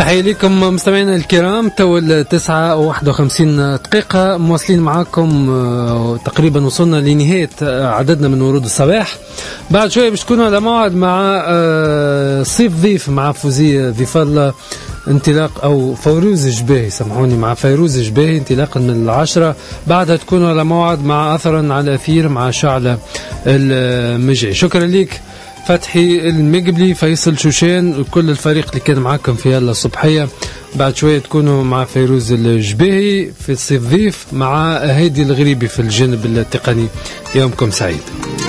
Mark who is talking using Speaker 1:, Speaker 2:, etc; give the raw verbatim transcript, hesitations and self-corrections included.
Speaker 1: تحية لكم مستمعينا الكرام. تو التسعة وواحد وخمسين دقيقة مواصلين معاكم، تقريبا وصلنا لنهاية عددنا من ورود الصباح. بعد شوية باش تكونوا على موعد مع صيف ضيف مع فوزية ضيف الله، انطلاق او فيروز جباهي، سامحوني، مع فيروز جباهي انطلاقا من العشرة. بعدها تكونوا على موعد مع اثرا على اثير مع شعلة المجعي. شكرا لك فتحي المقبلي، فيصل شوشان وكل الفريق اللي كان معاكم في هلا الصبحية. بعد شوية تكونوا مع فيروز الجباهي في الصيف ضيف مع هادي الغريبي في الجانب التقني. يومكم سعيد.